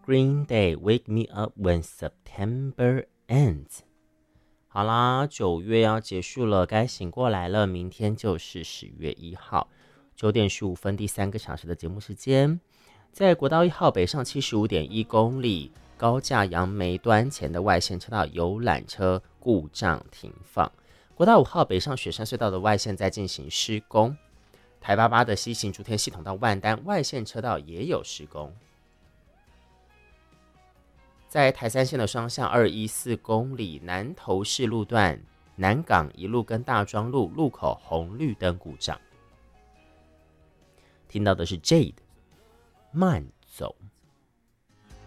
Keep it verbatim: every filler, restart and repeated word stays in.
Green Day Wake Me Up When September Ends。 好啦，九月要结束了，该醒过来了，明天就是十月一号九点十五分，第三个小时的节目时间。在国道一号北上七十五点一公里高架杨梅端前的外线车道游览车故障停放。国道五号北上雪山隧道的外线在进行施工。台八八的西行竹田系统到万丹外线车道也有施工。在台三线的双向二一四公里南投市路段南港一路跟大庄路路口红绿灯故障。听到的是 Jade 慢走。